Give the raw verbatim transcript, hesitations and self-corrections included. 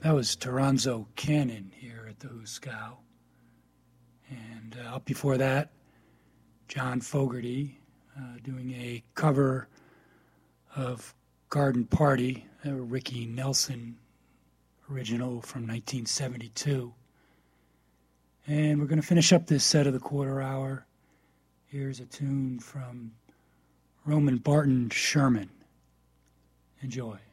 That was Toronzo Cannon here at the Huskow. And uh, up before that, John Fogerty uh, doing a cover of Garden Party, a Ricky Nelson original from nineteen seventy-two. And we're going to finish up this set of the quarter hour. Here's a tune from Roman Barton Sherman. Enjoy.